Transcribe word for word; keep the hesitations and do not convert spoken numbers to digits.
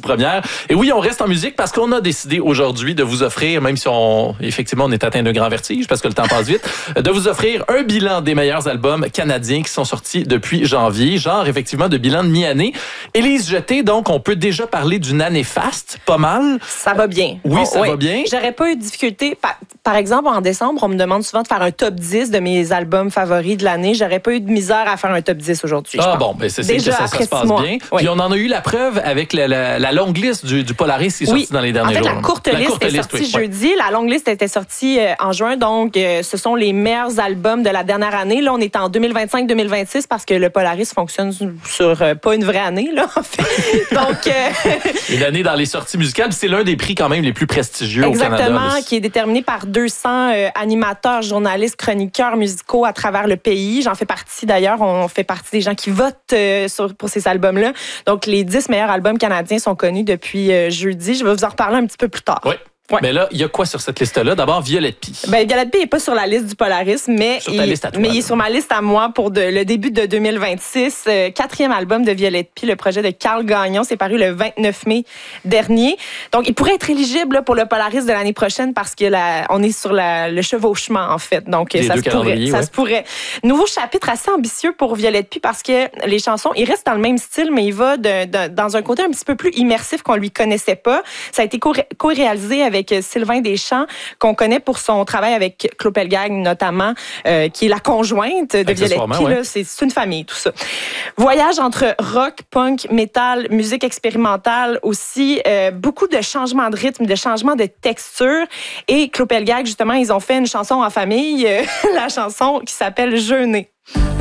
première. Et oui, on reste en musique parce qu'on a décidé aujourd'hui de vous offrir, même si on effectivement on est atteint de grand vertige parce que le temps passe vite, de vous offrir un bilan des meilleurs albums canadiens qui sont sortis depuis janvier, genre effectivement de bilan de mi-année. Élise Jeté, donc on peut déjà parler d'une année faste, pas mal. Ça va bien. Oui, oh, ça oui. va bien. J'aurais pas eu de difficulté. Par, par exemple, en décembre, on me demande souvent de faire un top dix de mes albums favoris de l'année. J'aurais pas eu de misère à faire un top dix aujourd'hui. Ah bon, ben c'est c'est que ça, ça se passe mois. bien. Oui. Puis on en a eu la preuve avec la, la, la longue liste du, du Polaris qui est sortie oui. dans les derniers jours. En fait, jours. la courte la liste courte est liste, sortie oui. jeudi. La longue liste était sortie euh, en juin. Donc, euh, ce sont les meilleurs albums de la dernière année. Là, on est en deux mille vingt-cinq deux mille vingt-six parce que le Polaris fonctionne sur euh, pas une vraie année, là, en fait. Donc, euh... une année dans les sorties musicales, c'est l'un des prix quand même les plus prestigieux Exactement, au Canada. Exactement, qui est déterminé par deux cents euh, animateurs, journalistes, chroniqueurs musicaux à travers le pays. J'en fais partie d'ailleurs. On fait partie des gens qui votent euh, sur, pour ces albums-là. Donc, les dix meilleurs albums canadiens sont connus depuis euh, jeudi. Je vais vous en reparler un petit peu plus tard. Oui. Ouais. Mais là, il y a quoi sur cette liste-là? D'abord, Violette Pie. Ben, Violette Pie n'est pas sur la liste du Polaris, mais, sur ta il, liste à toi, mais là. il est sur ma liste à moi pour de, le début de deux mille vingt-six. Euh, quatrième album de Violette Pie, le projet de Carl Gagnon. C'est paru le vingt-neuf mai dernier. Donc, il pourrait être éligible là, pour le Polaris de l'année prochaine parce que la, on est sur la, le chevauchement, en fait. Donc, les ça, deux se pourrait, ça ouais. se pourrait. Nouveau chapitre assez ambitieux pour Violette Pie parce que les chansons, il reste dans le même style, mais il va de, de, dans un côté un petit peu plus immersif qu'on lui connaissait pas. Ça a été co-réalisé avec Sylvain Deschamps, qu'on connaît pour son travail avec Clopelgag notamment, euh, qui est la conjointe de Violette Pie. Ouais. C'est, c'est une famille, tout ça. Voyage entre rock, punk, métal, musique expérimentale aussi. Euh, beaucoup de changements de rythme, de changements de texture. Et Clopelgag, justement, ils ont fait une chanson en famille, euh, la chanson qui s'appelle « Jeûner ».